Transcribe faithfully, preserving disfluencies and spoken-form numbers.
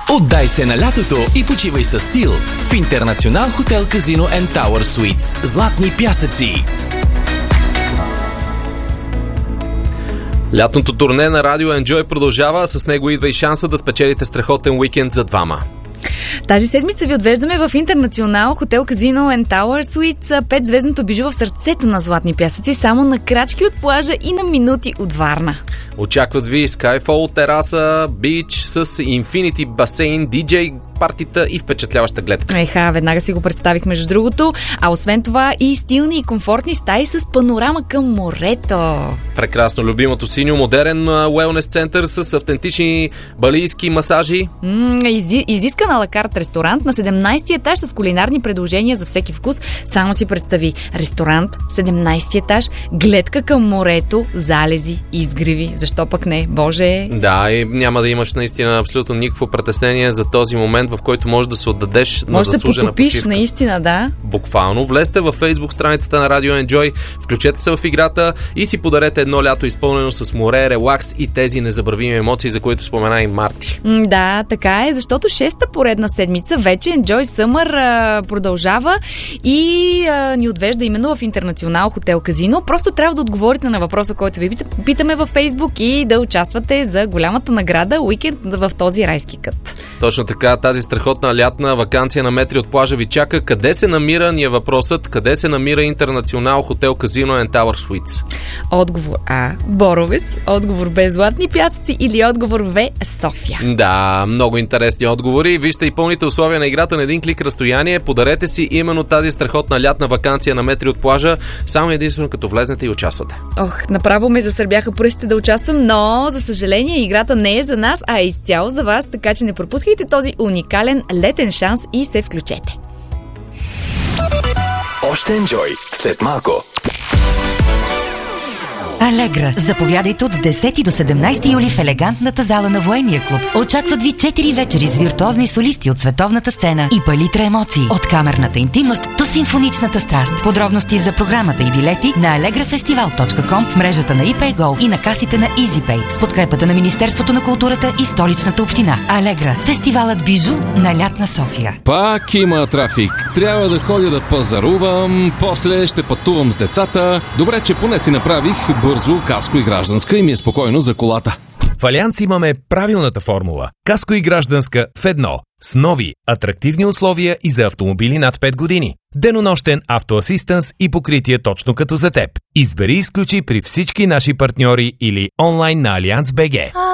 Отдай се на лятото и почивай със стил в Интернационал хотел Казино енд Тауър Суитс. Златни пясъци. Лятното турне на Радио Enjoy продължава, с него идва и шанса да спечелите страхотен уикенд за двама. Тази седмица ви отвеждаме в Интернационал хотел Казино енд Тауър Суитс, петзвездното бижу в сърцето на Златни пясъци, само на крачки от плажа и на минути от Варна. Очакват ви Skyfall тераса, бич с инфинити басейн, диджей партита и впечатляваща гледка. Еха, веднага си го представих между другото. А освен това и стилни и комфортни стаи с панорама към морето. Прекрасно, любимото синьо, модерен уелнес център с автентични балийски масажи. М- изи, изискан алакарт ресторант на седемнайсети етаж с кулинарни предложения за всеки вкус. Само си представи, ресторант, седемнайсети етаж, гледка към морето, залези, изгреви. Защо пък не? Боже! Да, и няма да имаш наистина абсолютно никакво притеснение за този момент, в който можеш да се отдадеш може на заслужена да потопиш, почивка. наистина, да. Буквално. Влезте във Facebook страницата на Радио Enjoy, включете се в играта и си подарете едно лято изпълнено с море, релакс и тези незабравими емоции, за които спомена и Марти. М, да, така е, защото шеста поредна седмица вече Enjoy Summer а, продължава и а, ни отвежда именно в Интернационал хотел Казино. Просто трябва да отговорите на въпроса, който ви питаме във Facebook и да участвате за голямата награда уикенд в този райски кът. Точно така, тази страхотна лятна ваканция на метри от плажа ви чака. Къде се намира, ни е въпросът, къде се намира Интернационал хотел Казино енд Тауър Суитс? Отговор А – Боровец, отговор Б – Златни пясъци или отговор В – София. Да, много интересни отговори. Вижте и пълните условия на играта на един клик разстояние. Подарете си именно тази страхотна лятна ваканция на метри от плажа, само единствено като влезнете и участвате. Ох, направо ме засърбяха пръстите да участвам, но за съжаление играта не е за нас, а е изцяло за вас, така че не пропускайте този уникален летен шанс и се включете. Още Enjoy след малко. Алегра. Заповядайте от десети до седемнайсети юли в елегантната зала на Военния клуб. Очакват ви четири вечери с виртуозни солисти от световната сцена и палитра емоции. От камерната интимност до симфоничната страст. Подробности за програмата и билети на алегра фестивал точка ком, в мрежата на iPayGo и на касите на EasyPay с подкрепата на Министерството на културата и Столичната община. Алегра. Фестивалът бижу на лятна София. Пак има трафик. Трябва да ходя да пазарувам, после ще пътувам с децата. Добре, че поне си направих бързо каско и гражданска и ми е спокойно за колата. В Алианс имаме правилната формула. Каско и гражданска в едно. С нови, атрактивни условия и за автомобили над пет години. Денонощен автоасистенс и покритие точно като за теб. Избери и изключи при всички наши партньори или онлайн на Алианс точка би джи.